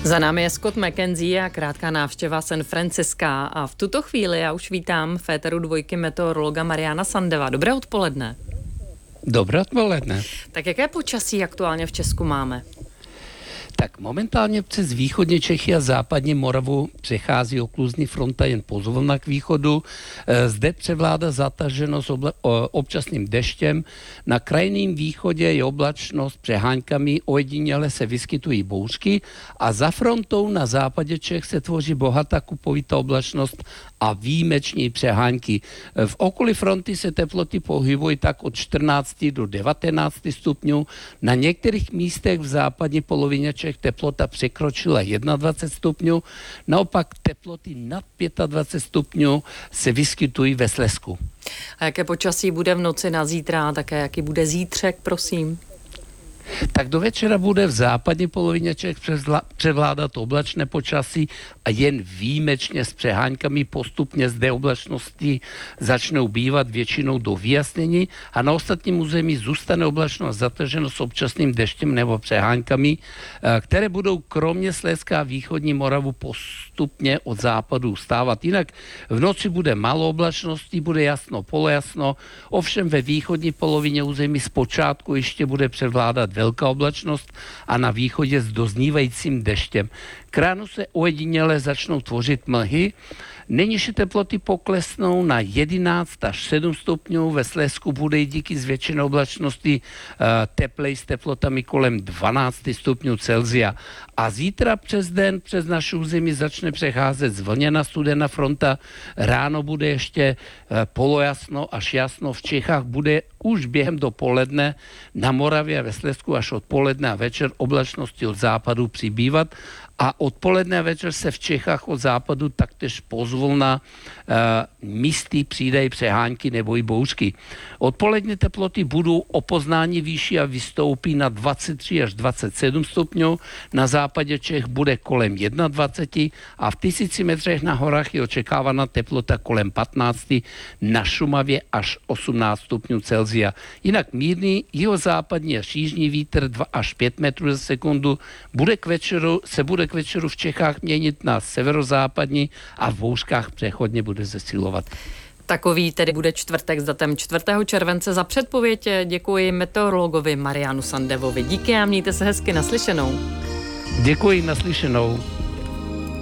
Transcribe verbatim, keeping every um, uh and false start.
Za námi je Scott McKenzie a krátká návštěva San Francisca. A v tuto chvíli já už vítám v éteru dvojky meteorologa Mariana Sandeva. Dobré odpoledne. Dobré odpoledne. Tak jaké počasí aktuálně v Česku máme? Tak momentálně přes východní Čechy a západní Moravu přechází okluzní fronta jen pozvolna k východu. Zde převládá zataženost obla- občasným deštěm. Na krajním východě je oblačnost přeháňkami, ojediněle se vyskytují bouřky a za frontou na západě Čech se tvoří bohatá kupovitá oblačnost a výjimeční přehánky. V okolí fronty se teploty pohybují tak od čtrnácti do devatenácti stupňů. Na některých místech v západní polovině Čech teplota překročila dvacet jedna stupňů, naopak teploty nad dvacet pět stupňů se vyskytují ve Slezsku. A jaké počasí bude v noci na zítra, také jaký bude zítřek, prosím? Tak do večera bude v západní polovině Čech převládat oblačné počasí a jen výjimečně s přeháňkami postupně zde oblačnosti začnou bývat většinou do vyjasnění a na ostatním území zůstane oblačnost zataženo s občasným deštěm nebo přeháňkami, které budou kromě Slezska a východní Moravu postupně od západu stávat. Jinak v noci bude málo oblačností, bude jasno, polojasno, ovšem ve východní polovině území zpočátku ještě bude převládat velká oblačnost a na východě s doznívajícím deštěm. K ránu se ojediněle začnou tvořit mlhy. Nejnižší teploty poklesnou na jedenáct až sedm stupňů. Ve Slezsku bude i díky zvětšené oblačnosti uh, teplej s teplotami kolem dvanáct stupňů Celsia. A zítra přes den přes naše území začne přecházet zvlněná studená fronta. Ráno bude ještě uh, polojasno až jasno. V Čechách bude už během dopoledne na Moravě a ve Slezsku až odpoledne a večer oblačnosti od západu přibývat. A odpoledne a večer se v Čechách od západu taktéž pozvolna uh, místy přidají přehánky nebo i bouřky. Odpoledne teploty budou o poznání výšší a vystoupí na dvacet tři až dvacet sedm stupňů. Na západě Čech bude kolem dvacet jedna a v tisíci metrech na horách je očekávána teplota kolem patnáct, na Šumavě až osmnáct stupňů Celsia. Jinak mírný jihozápadní až jižní vítr dva až pět metrů za sekundu bude k večeru, se bude k večeru v Čechách měnit na severozápadní a v bouřkách přechodně bude zesilovat. Takový tedy bude čtvrtek s datem čtvrtého července. Za předpověď děkuji meteorologovi Marianu Sandevovi. Díky a mějte se hezky, naslyšenou. Děkuji, naslyšenou.